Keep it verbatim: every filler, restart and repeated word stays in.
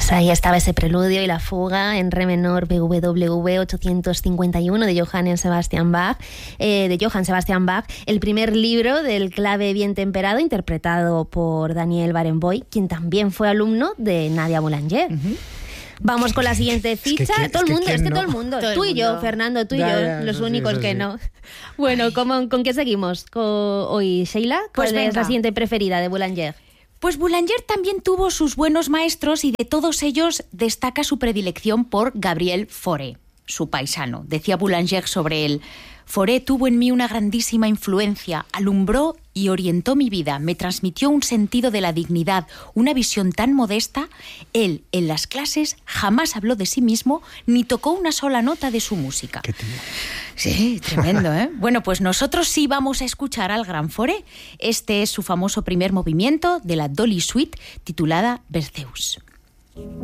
Pues ahí estaba ese preludio y la fuga en re menor B W V ochocientos cincuenta y uno de Johann Sebastian Bach, eh, de Johann Sebastian Bach, el primer libro del clave bien temperado, interpretado por Daniel Barenboim, quien también fue alumno de Nadia Boulanger. Uh-huh. Vamos con la siguiente ficha. Es que, todo, es el mundo, es que no? todo el mundo, todo tú el mundo. y yo, Fernando, tú y ya, yo, ya, los únicos sí, que sí. no. Bueno, ¿cómo, ¿con qué seguimos con hoy, Sheila? ¿Cuál pues es venga. la siguiente preferida de Boulanger? Pues Boulanger también tuvo sus buenos maestros y de todos ellos destaca su predilección por Gabriel Fauré, su paisano. Decía Boulanger sobre él: Fauré tuvo en mí una grandísima influencia, alumbró y orientó mi vida, me transmitió un sentido de la dignidad, una visión tan modesta. Él, en las clases, jamás habló de sí mismo ni tocó una sola nota de su música. ¿Qué tío? Sí, tremendo, ¿eh? Bueno, pues nosotros sí vamos a escuchar al gran Fauré. Este es su famoso primer movimiento de la Dolly Suite, titulada Berceuse.